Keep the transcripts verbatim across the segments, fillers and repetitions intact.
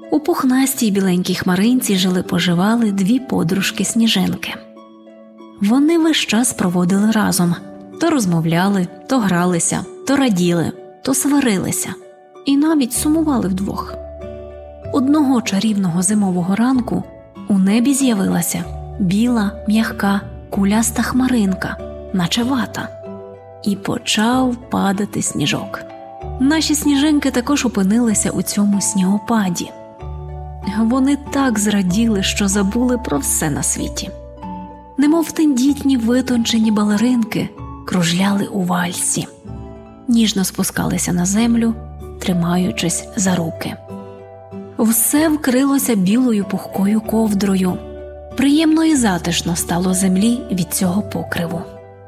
У пухнастій біленькій хмаринці жили-поживали дві подружки-сніжинки. Вони весь час проводили разом. То розмовляли, то гралися, то раділи, то сварилися. І навіть сумували вдвох. Одного чарівного зимового ранку у небі з'явилася біла, м'яка, куляста хмаринка, наче вата. І почав падати сніжок. Наші сніжинки також опинилися у цьому снігопаді. Вони так зраділи, що забули про все на світі. Немов тендітні витончені балеринки кружляли у вальсі. Ніжно спускалися на землю, тримаючись за руки. Все вкрилося білою пухкою ковдрою. Приємно і затишно стало землі від цього покриву.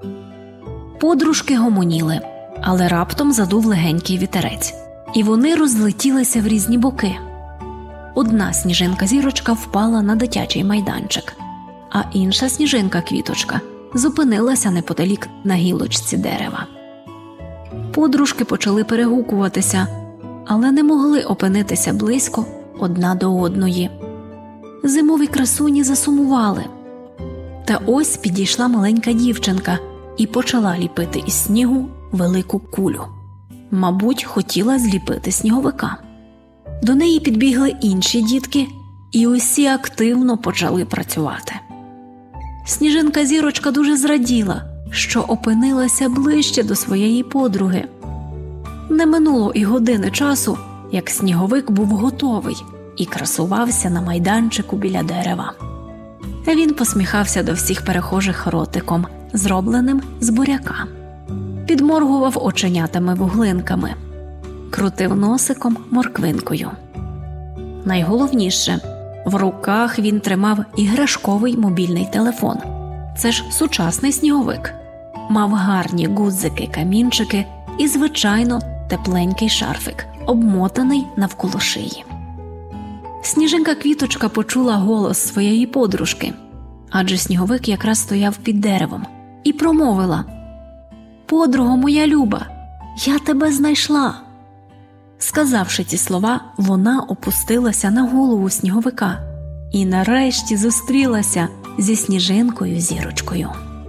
Подружки гомоніли, але раптом задув легенький вітерець, і вони розлетілися в різні боки. Одна сніжинка-зірочка впала на дитячий майданчик, а інша сніжинка-квіточка зупинилася неподалік на гілочці дерева. Подружки почали перегукуватися, але не могли опинитися близько одна до одної. Зимові красуні засумували. Та ось підійшла маленька дівчинка і почала ліпити із снігу велику кулю. Мабуть, хотіла зліпити сніговика. До неї підбігли інші дітки, і усі активно почали працювати. Сніжинка-зірочка дуже зраділа, що опинилася ближче до своєї подруги. Не минуло і години часу, як сніговик був готовий і красувався на майданчику біля дерева. Він посміхався до всіх перехожих ротиком, зробленим з буряка. Підморгував оченятами-вуглинками, крутив носиком морквинкою. Найголовніше, в руках він тримав іграшковий мобільний телефон. Це ж сучасний сніговик. Мав гарні гудзики-камінчики і, звичайно, тепленький шарфик, обмотаний навколо шиї. Сніжинка-квіточка почула голос своєї подружки, адже сніговик якраз стояв під деревом, і промовила: «Подруго моя люба, я тебе знайшла!» Сказавши ці слова, вона опустилася на голову сніговика і нарешті зустрілася зі сніжинкою-зірочкою.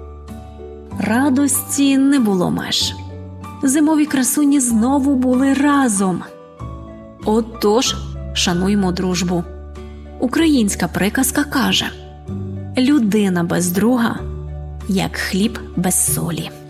Радості не було меж. Зимові красуні знову були разом. Отож, шануймо дружбу. Українська приказка каже: людина без друга, як хліб без солі.